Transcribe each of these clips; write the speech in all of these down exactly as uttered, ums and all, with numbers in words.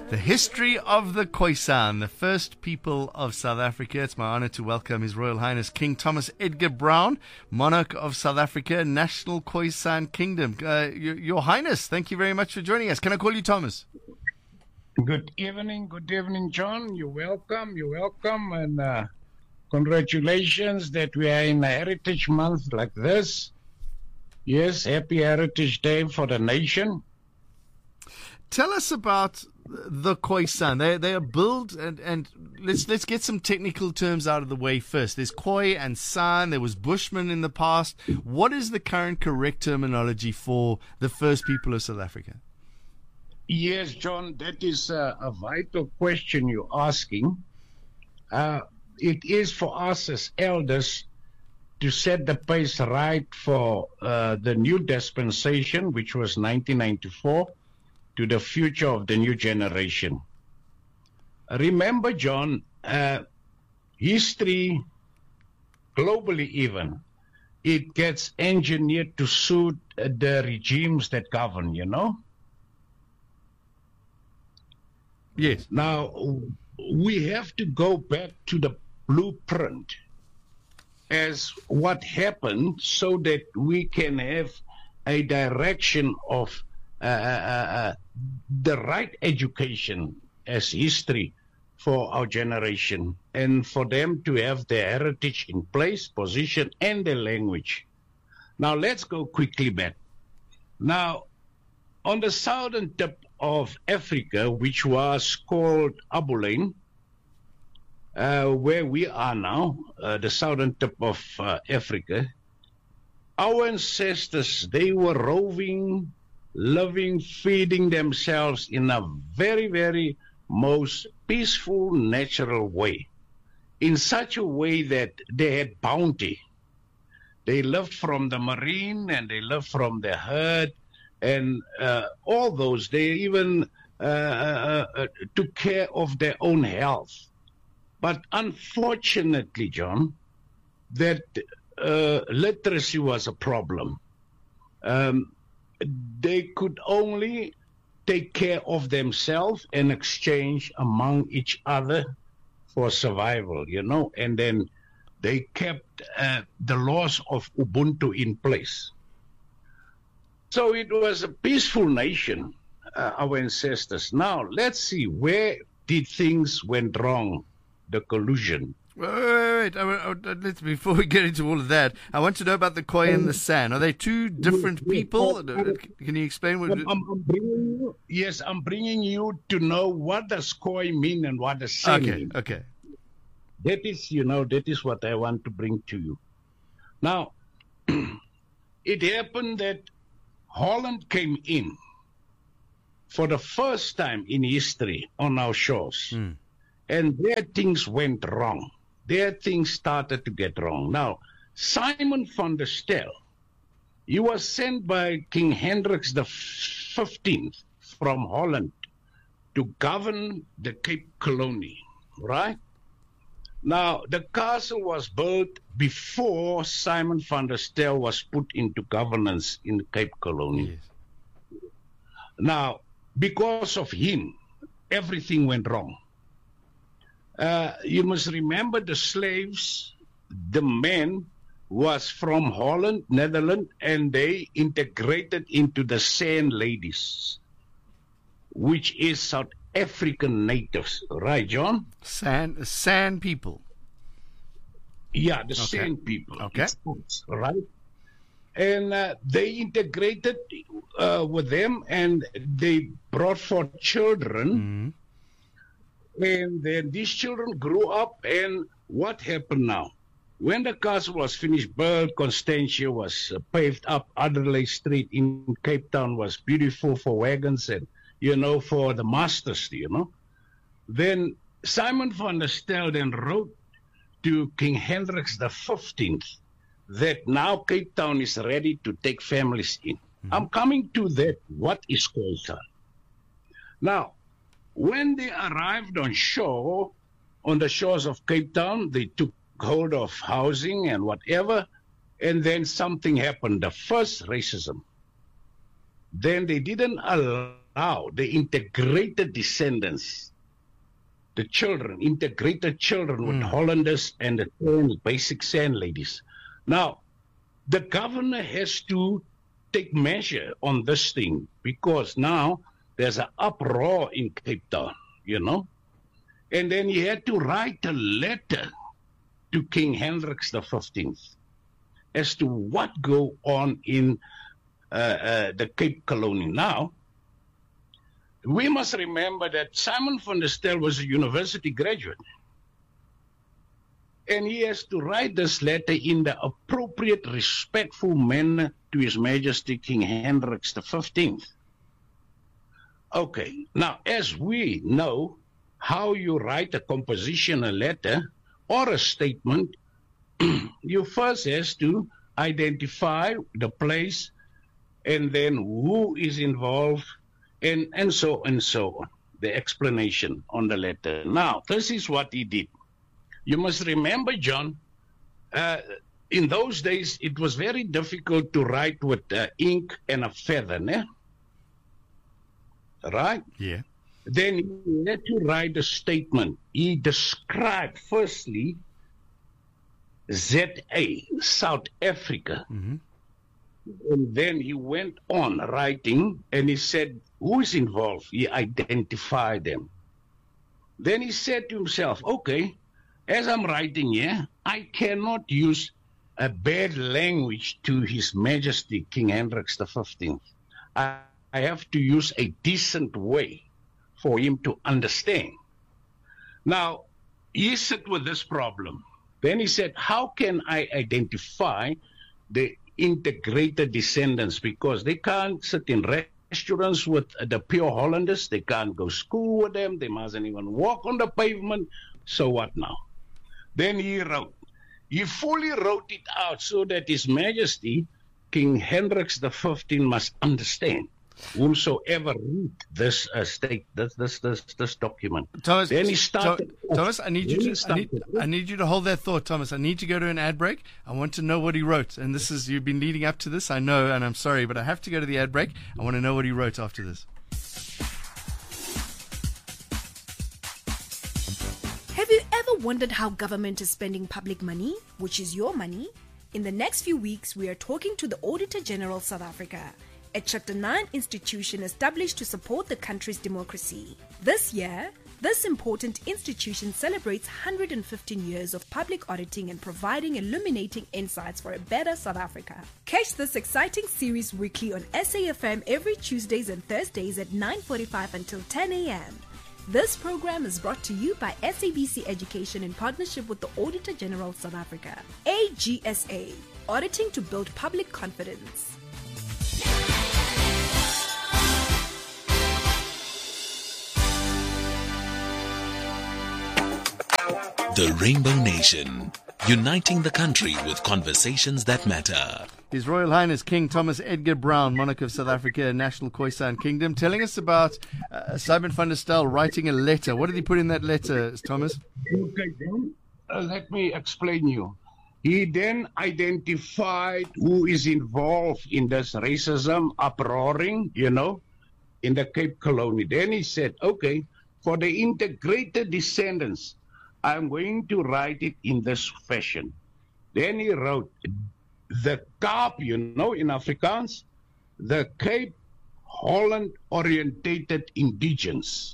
The history of the Khoisan, the first people of South Africa. It's my honor to welcome His Royal Highness King Thomas Edgar Brown, Monarch of South Africa, National Khoisan Kingdom. Uh, your, your Highness, thank you very much for joining us. Can I call you Thomas? Good evening, good evening, John. You're welcome, you're welcome, and uh, congratulations that we are in a Heritage Month like this. Yes, happy Heritage Day for the nation. Tell us about the Khoisan. They they are built, and, and let's let's get some technical terms out of the way first. There's Khoi and San. There was Bushman in the past. What is the current correct terminology for the first people of South Africa? Yes, John, that is a, a vital question you're asking. Uh, it is for us as elders to set the pace right for uh, the new dispensation, which was nineteen ninety-four. To the future of the new generation. Remember, John, uh, history, globally even, it gets engineered to suit uh, the regimes that govern, you know? Yes. Now, we have to go back to the blueprint as what happened so that we can have a direction of Uh, uh, uh, the right education as history for our generation, and for them to have their heritage in place, position, and their language. Now, let's go quickly back. Now, on the southern tip of Africa, which was called Abulen, uh, where we are now, uh, the southern tip of uh, Africa, our ancestors, they were roving, living, feeding themselves in a very, very most peaceful, natural way. In such a way that they had bounty. They lived from the marine and they lived from the herd and uh, all those. They even uh, uh, uh, took care of their own health. But unfortunately, John, that uh, literacy was a problem. Um, They could only take care of themselves and exchange among each other for survival, you know, and then they kept uh, the laws of Ubuntu in place. So it was a peaceful nation, uh, our ancestors. Now, let's see, where did things went wrong, the collusion? Wait, wait, wait. I, I, let's, before we get into all of that, I want to know about the Khoi and the San. Are they two different people? Can you explain what? I'm, I'm bringing you, yes, I'm bringing you to know what does Khoi mean and what does San okay, mean. Okay, okay. That is, you know, that is what I want to bring to you. Now, it happened that Holland came in for the first time in history on our shores, mm. and there things went wrong. There things started to get wrong. Now, Simon van der Stel, he was sent by King Hendrik the fifteenth from Holland to govern the Cape Colony, right? Now, the castle was built before Simon van der Stel was put into governance in the Cape Colony. Yes. Now, because of him, everything went wrong. Uh, you must remember the slaves, the men was from Holland, Netherlands, and they integrated into the San ladies, which is South African natives. Right, John? San, San people. Yeah, the okay. San people. Okay. It's, right? And uh, they integrated uh, with them, and they brought forth children. Mm-hmm. And then these children grew up, and what happened now? When the castle was finished, built, Constantia was uh, paved up, Adelaide Street in Cape Town was beautiful for wagons and, you know, for the masters, you know. Then Simon van der Stel then wrote to King Hendrik the fifteenth that now Cape Town is ready to take families in. Mm-hmm. I'm coming to that. What is Khoisan? Now, when they arrived on shore, on the shores of Cape Town, they took hold of housing and whatever, and then something happened. The first racism. Then they didn't allow allow the integrated descendants, the children, integrated children mm. with Hollanders and the basic sand ladies. Now, the governor has to take measure on this thing because now there's an uproar in Cape Town, you know. And then he had to write a letter to King Hendricks the fifteenth as to what go on in uh, uh, the Cape Colony. Now, we must remember that Simon van der Stel was a university graduate. And he has to write this letter in the appropriate, respectful manner to His Majesty King Hendricks the fifteenth. Okay, now as we know how you write a composition, a letter, or a statement, you first has to identify the place and then who is involved and, and so and so on, the explanation on the letter. Now, this is what he did. You must remember, John, uh, in those days, it was very difficult to write with uh, ink and a feather, ne? Right? Yeah. Then he had to write a statement. He described, firstly, Z A, South Africa. Mm-hmm. And then he went on writing, and he said, who is involved? He identified them. Then he said to himself, okay, as I'm writing here, I cannot use a bad language to His Majesty King Hendricks the fifteenth. I, I have to use a decent way for him to understand. Now, he sat with this problem. Then he said, how can I identify the integrated descendants? Because they can't sit in restaurants with the pure Hollanders. They can't go to school with them. They mustn't even walk on the pavement. So what now? Then he wrote. He fully wrote it out so that His Majesty King Hendricks the fifteenth must understand. Whomsoever read this uh, state, this this this this document. Thomas, then he started. Th- Thomas, I need you to I need, I need you to hold that thought, Thomas. I need to go to an ad break. I want to know what he wrote, and this is you've been leading up to this. I know, and I'm sorry, but I have to go to the ad break. I want to know what he wrote after this. Have you ever wondered how government is spending public money, which is your money? In the next few weeks, we are talking to the Auditor General South Africa, a Chapter nine institution established to support the country's democracy. This year, this important institution celebrates one hundred fifteen years of public auditing and providing illuminating insights for a better South Africa. Catch this exciting series weekly on S A F M every Tuesdays and Thursdays at nine forty-five until ten a.m. This program is brought to you by S A B C Education in partnership with the Auditor General South Africa. A G S A, auditing to build public confidence. The Rainbow Nation, uniting the country with conversations that matter. His Royal Highness King Thomas Edgar Brown, Monarch of South Africa, National Khoisan Kingdom, telling us about uh, Simon van der Stel writing a letter. What did he put in that letter, Thomas? Okay, then, uh, let me explain you. He then identified who is involved in this racism, uproaring, you know, in the Cape Colony. Then he said, okay, for the integrated descendants, I'm going to write it in this fashion. Then he wrote, the Kaap, you know, in Afrikaans, the Cape Holland orientated indigents.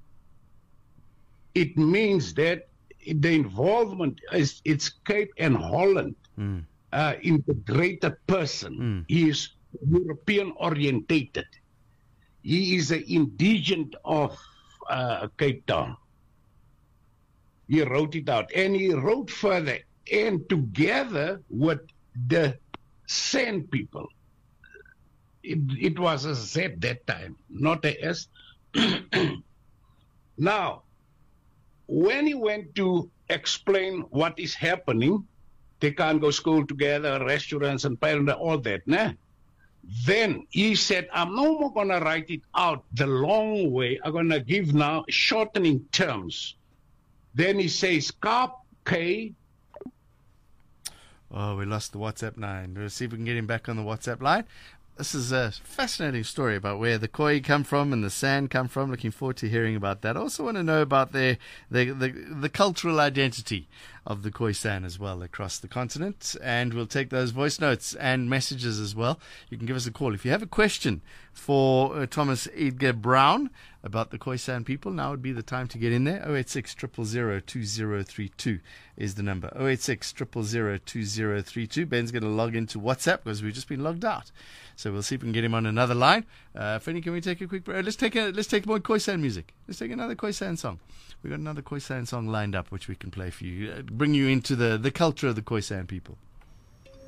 It means that the involvement is it's Cape and Holland mm. uh, integrated person. Mm. He is European orientated. He is an indigent of uh, Cape Town. He wrote it out, and he wrote further, and together with the San people, it, it was a Z that time, not a S. Now, when he went to explain what is happening, they can't go school together, restaurants and parents, all that, nah? Then he said, I'm no more going to write it out the long way. I'm going to give now shortening terms. Then he says, Kaap, K. Oh, we lost the WhatsApp line. Let's see if we can get him back on the WhatsApp line. This is a fascinating story about where the koi come from and the San come from. Looking forward to hearing about that. I also want to know about their, their, the, the cultural identity of the Khoisan as well across the continent. And we'll take those voice notes and messages as well. You can give us a call. If you have a question for uh, Thomas Edgar Brown about the Khoisan people, now would be the time to get in there. oh eight six, zero zero zero, two zero three two is the number. oh eight six, zero zero zero, two zero three two. Ben's going to log into WhatsApp because we've just been logged out. So we'll see if we can get him on another line. Uh, Fanny, can we take a quick break? Let's take a let's take more Khoisan music. Let's take another Khoisan song. We've got another Khoisan song lined up which we can play for you. Uh, bring you into the, the culture of the Khoisan people.